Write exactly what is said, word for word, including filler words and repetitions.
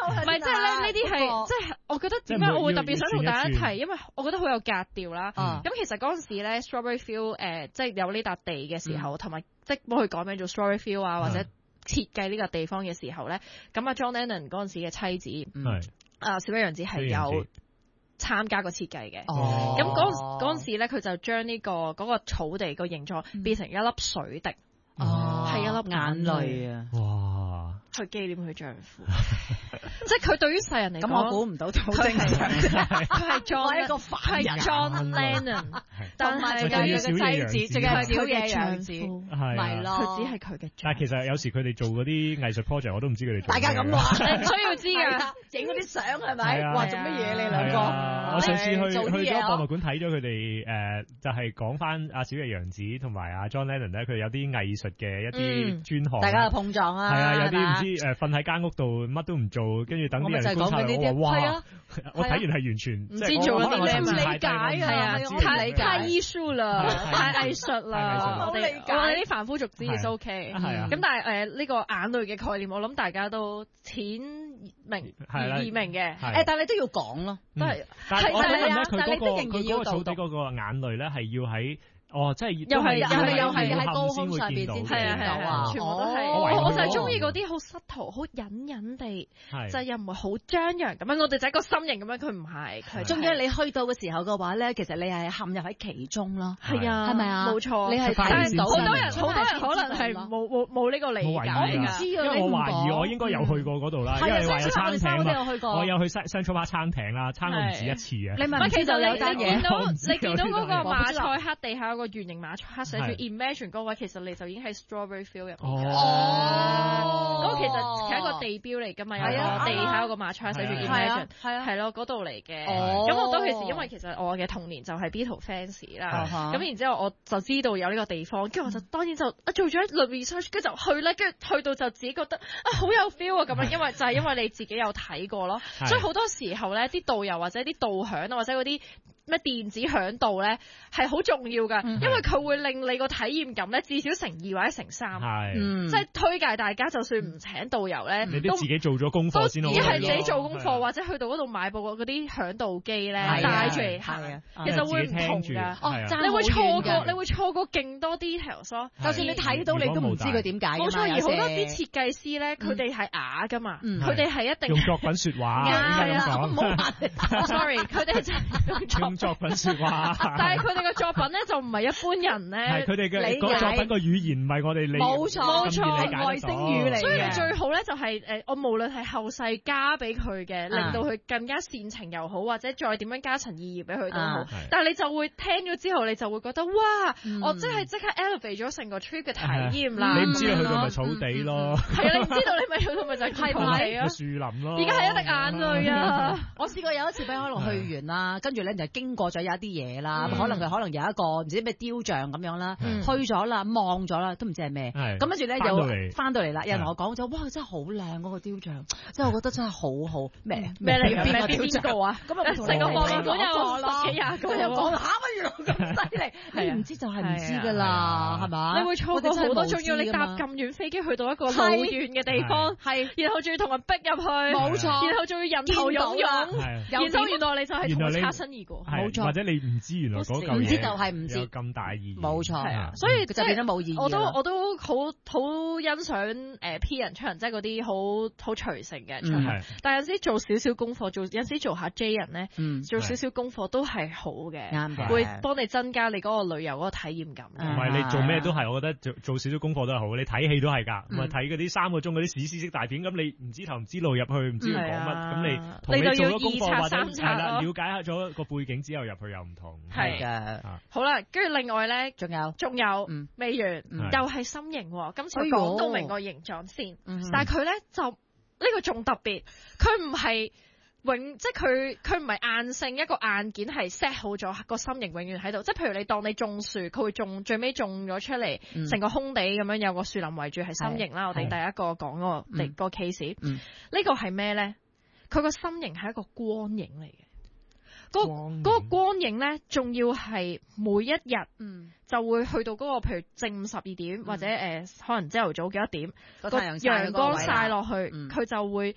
唔係，即係咧呢啲係即係我覺得點解我會特別想同大家提，因為我覺得好有格調啦。咁其實嗰陣時咧 Strawberry Field 誒即係有呢笪地嘅時候，同埋即係幫佢改名做 Strawberry Field 啊，或者設計呢個地方嘅時候咧，咁啊 John Lennon 嗰陣時嘅妻子係啊小野洋子係有參加過設計嘅。咁嗰嗰陣時咧，佢就將呢個嗰個草地個形狀變成一粒水滴。哦，係一粒眼淚啊！哇，去紀念佢丈夫，即係佢對於世人嚟講， 咁我估唔到好正常。 佢係 John 一個凡人 ，John Lennon，但係仲有佢妻子，仲有小野洋子， 係咯，佢只係佢嘅。 但係其實有時佢哋做嗰啲藝術 project，我都唔知佢哋做。 大家咁話， 你唔需要知㗎， 影嗰啲相係咪？話做乜嘢你兩個？ 我上次去去咗博物館睇咗佢哋誒，就係講翻阿小野洋子同埋阿 John Lennon 咧，佢有啲藝術嘅一啲專項， 大家嘅碰撞啊， 係啊，有啲唔知誒瞓喺間屋度乜都唔做，跟住等啲人觀察我話哇，我睇完係完全唔知做緊啲咩，唔理解啊，係啊，太太藝術啦，太藝術啦，我哋我哋啲凡夫俗子亦都 OK，係啊，咁但係誒呢個眼淚嘅概念，我諗大家都淺明易明嘅， 誒，但係你都要講咯，都係， 但係我想問咧，佢嗰個佢嗰個草地嗰個眼淚咧係要喺。哦，即係又係又係又係喺高空上邊先係啊係啊，全部都係。我我就係中意嗰啲好濕圖，好隱隱地，就又唔係好張揚咁樣。我哋就係個心形咁樣，佢唔係。佢仲要你去到嘅時候嘅話咧，其實你係陷入喺其中咯。 係啊， 係咪啊？ 冇錯。 你係但係好多人好多人可能係冇冇冇呢個理解㗎。 我唔知啊， 因為我懷疑我應該有去過嗰度啦，因為話有撐艇嘛。我有去西雙草巴撐艇啦，撐過唔止一次嘅。 你問其實有單嘢， 你見到你見到嗰個馬賽克地下有個圓形馬賽克。寫住 Imagine 嗰位，其實你就已經喺 Strawberry Field 入邊嘅。哦，嗰個其實係一個地標嚟㗎嘛，有個地下有個馬賽克寫住 Imagine，係啊，係咯，嗰度嚟嘅。咁我當其時因為其實我嘅童年就係 Beatles fans 啦，咁然之後我就知道有呢個地方，跟住我就當然就啊做咗一輪 research，跟住就去咧，跟住去到就自己覺得啊好有 feel 啊咁樣，因為就係因為你自己有睇過咯，所以好多時候咧啲導遊或者啲導響啊或者嗰啲咩電子響度咧係好重要㗎，因為佢會令你個體驗感咧至少乘二或者乘三，即係推介大家就算唔請導遊咧， 你都自己做咗功課先咯， 只係自己做功課或者去到嗰度買部嗰啲響度機咧帶住嚟行，其實會唔同㗎。哦，你會錯過你會錯過勁多 details 咯，就算你睇到你都唔知佢點解。冇錯，而好多啲設計師咧，佢哋係啞㗎嘛，佢哋係一定用作品説話， 係啊，唔好 sorry，佢哋就用作品説話， 但係佢哋嘅作品咧就唔係一般人咧， 係佢哋嘅嗰作品個語言唔係我哋理解， 冇錯冇錯， 外星語嚟嘅。 所以最好咧就係誒，我無論係後世加俾佢嘅，令到佢更加煽情又好，或者再點樣加層意義俾佢都好。但係你就會聽咗之後，你就會覺得哇，我真係即刻 elevate 咗成個 trip 嘅體驗啦。 你唔知道去到咪草地咯？ 係啊，你唔知道你咪去到咪就係草地啊， 樹林咯。 而家係一滴眼淚啊！ 我試過有一次俾可能去完啦，跟住咧就經過咗有一啲嘢啦，可能佢可能有一個唔知咩雕像咁樣啦，去咗啦，望咗啦，都唔知係咩。咁跟住咧又翻到嚟啦，有人同我講咗，哇，真係好靚嗰個雕像，即係我覺得真係好好咩咩嚟邊個雕像啊？咁啊，成個博物館有十幾廿個，又講嚇乜原來咁犀利，你唔知就係唔知㗎啦，係嘛？ 你會錯過好多，仲要你搭咁遠飛機去到一個好遠嘅地方，係，然後仲要同人逼入去，冇錯，然後仲要人頭湧湧，然之後原來你就係同佢擦身而過，冇錯， 或者你唔知原來嗰嚿嘢， 唔知就係唔知， 有咁大意義， 冇錯， 係啊，所以就變咗冇意義。 我都我都好好欣賞誒 P 人出人，即係嗰啲好好隨性嘅出人，但係有時做少少功課，做有時做下 J 人咧，做少少功課都係好嘅，啱嘅，會幫你增加你嗰個旅遊嗰個體驗感。 唔係你做咩都係，我覺得做做少少功課都係好。你睇戲都係㗎，唔係睇嗰啲三個鐘嗰啲史詩式大片，咁你唔知頭唔知路入去，唔知佢講乜，咁你同你做咗功課或者係啦，了解下咗個背景之後入去又唔同。 係嘅，好啦，跟住另外咧， 仲有仲有未完，又係心形喎。今次講到明個形狀先，但係佢咧就呢個仲特別，佢唔係永，即係佢佢唔係硬性一個硬件係 set 好咗個心形永遠喺度。即係譬如你當你種樹，佢會種最尾種咗出嚟，成個空地咁樣有個樹林圍住係心形啦。我哋第一個講嗰個第個 case，呢個係咩咧？佢個心形係一個光影嚟嘅。嗰嗰個光影咧，仲要係每一日，嗯，就會去到嗰個，譬如正午十二點或者誒，可能朝頭早幾多點，個陽光曬落去，佢就會